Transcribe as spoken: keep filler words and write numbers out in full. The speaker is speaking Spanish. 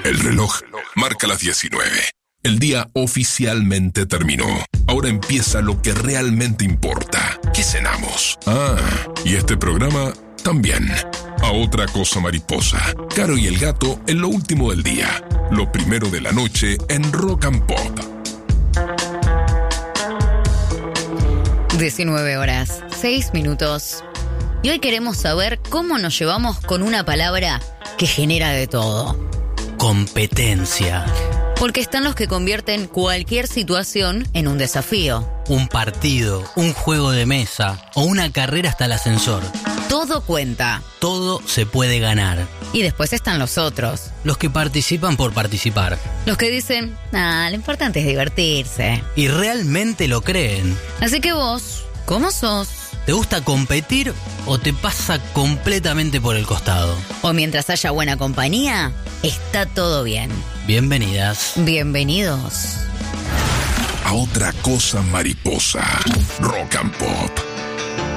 El reloj marca las diecinueve. El día oficialmente terminó. Ahora empieza lo que realmente importa. ¿Qué cenamos? Ah, y este programa también. A otra cosa mariposa. Caro y el gato en lo último del día. Lo primero de la noche en Rock and Pop. diecinueve horas, seis minutos. Y hoy queremos saber cómo nos llevamos con una palabra que genera de todo. Competencia. Porque están los que convierten cualquier situación en un desafío. Un partido, un juego de mesa o una carrera hasta el ascensor. Todo cuenta. Todo se puede ganar. Y después están los otros. Los que participan por participar. Los que dicen, ah, lo importante es divertirse. Y realmente lo creen. Así que vos, ¿cómo sos? ¿Te gusta competir o te pasa completamente por el costado? O mientras haya buena compañía, está todo bien. Bienvenidas. Bienvenidos. A otra cosa mariposa. Rock and Pop.